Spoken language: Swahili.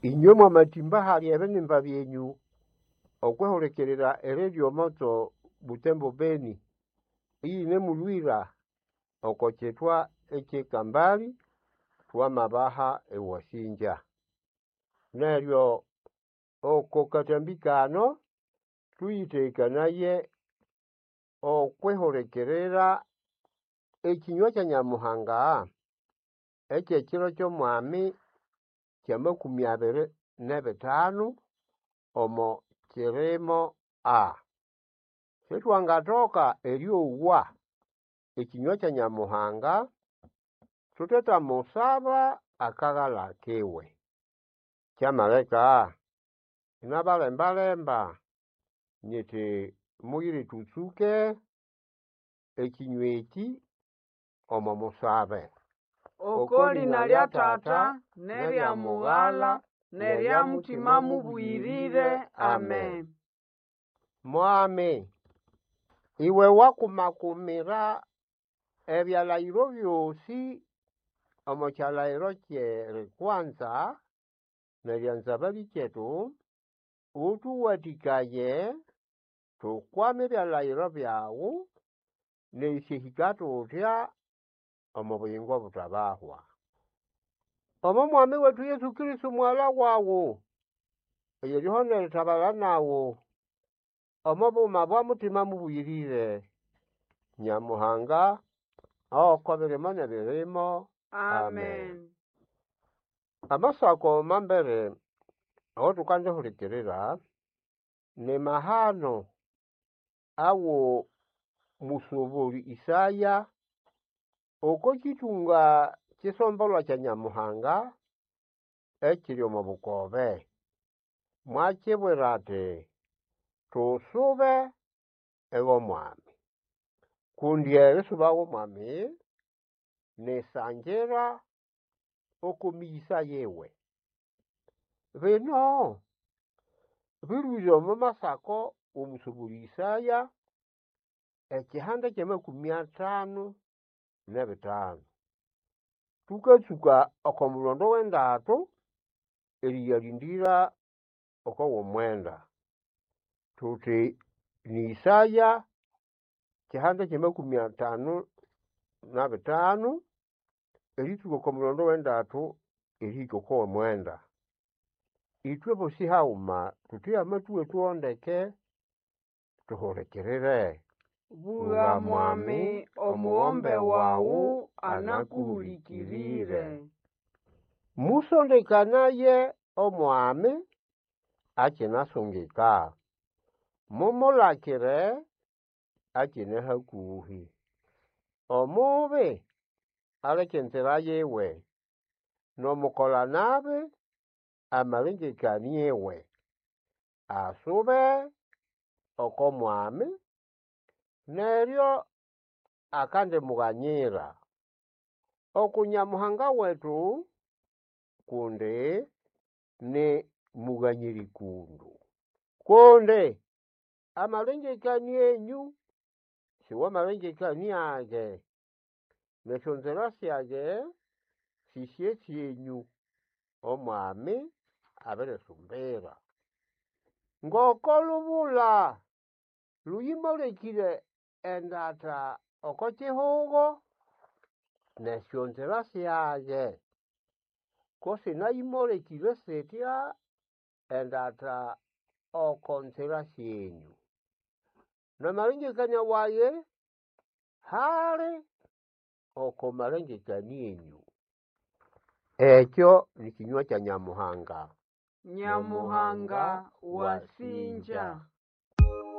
Inywe mwamatimba hali ebenimba byenyu okweholekerera eredio moto Butembo Beni iyi nemulwira okochetwa ekekambali twamabaha ewasinja neryo okokatambikano tuyitekanaye okweholekerera ekinywa kya Nyamuhanga ekekiro ky'omwami kya 25 omo kirimo a setwangatoka eryowa ekinywa kya Nyamuhanga tuteta musaba akagala kewe kyamaleka inabalembalemba nyete muyiri tutsuke ekinyweki omo musabe okoli nalya tata nerya mughala nerya mutima mubwirire. Amen. Mwami iwe wakumakumira ebyalairo byosi omo kyalairo kyeri kwanza neryanzabali kyetu utuwatikaye tukwame byalairo byawu neisihikatutya omo buyingo butabahwa omo mwami wetu Yesu Kristo mwala wawu eyerihonere tabala nawu omo buma bwa mutima mubwirire Nyamuhanga okobirimo nebirimo. Amen. Amasako mambere aho tukanje hulikirira ne mahano awo musubuli Isaya oko kitunga kisombolwa kya Nyamuhanga ekiri omu bukobe mwakibwirate tusube ewo mwami kundye subawo mwami nesanjera okumisa yewe bino biruzo mu masako omusubuli Isaya ekihanda kya 55 tukatsuka okomulondo w'endatu eriyalindira okowomwenda tuti ni Isaya kihanda kya 55 erituka okomulondo w'endatu erihika okowomwenda itwe bosi hauma tuti amatu wetuondeke tuholekerere. Buga mwami omuombe wawu anakuhulikirire. Musondekanaye omwami akinasungika mumulakire akine hakuhi omubi alekenzera yewe nomukola nabi amalengekaniyewe asube oko mwami neryo akande muganyira okunyamuhanga wetu kunde ne muganyiri kundu konde amalengekani enyu siwa malengekani age neshonzera syage sisye syenyu omwami abere sumbera ngoko lubula luyimolekire endata oko chihugo neshonzera syage kosi nayimolekire setya endata oko nzera syenyu namalengekania waye hali oko malengekani enyu ekyo ni kinywa kya Nyamuhanga. Nyamuhanga wasinja.